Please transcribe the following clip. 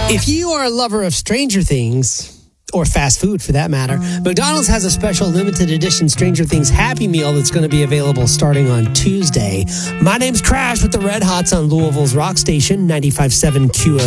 If you are a lover of Stranger Things, or fast food for that matter, McDonald's has a special limited edition Stranger Things Happy Meal that's going to be available starting on Tuesday. My name's Crash with the Red Hots on Louisville's Rock Station, 95.7 QO.